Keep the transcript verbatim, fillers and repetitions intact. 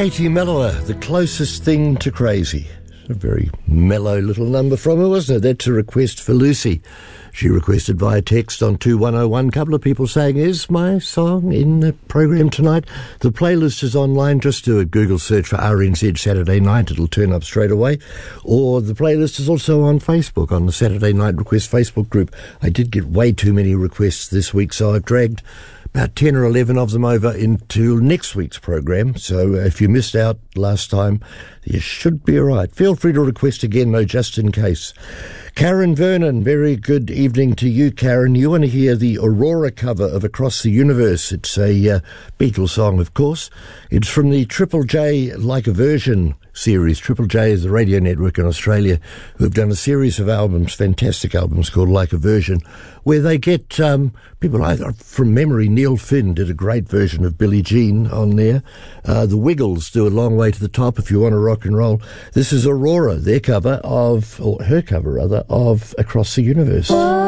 Katie Mellower, The Closest Thing to Crazy. A very mellow little number from her, wasn't it? That's a request for Lucy. She requested via text on two one oh one. A couple of people saying, is my song in the program tonight? The playlist is online. Just do a Google search for R N Z Saturday Night. It'll turn up straight away. Or the playlist is also on Facebook, on the Saturday Night Request Facebook group. I did get way too many requests this week, so I've dragged about ten or eleven of them over into next week's program. So if you missed out last time, you should be all right. Feel free to request again, though, just in case. Karen Vernon, very good evening to you, Karen. You want to hear the Aurora cover of Across the Universe. It's a uh, Beatles song, of course. It's from the Triple J Like a Version series. Triple J is the radio network in Australia who have done a series of albums, fantastic albums called Like a Version, where they get um, people either from memory. Neil Finn did a great version of Billie Jean on there. Uh, the Wiggles do A Long Way to the Top if you want to rock and roll. This is Aurora, their cover of, or her cover rather, of Across the Universe.